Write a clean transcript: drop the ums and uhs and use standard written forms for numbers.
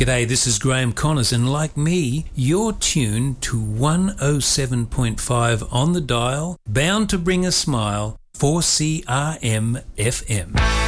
G'day, this is Graham Connors, and like me, you're tuned to 107.5 on the dial, bound to bring a smile, 4CRM FM.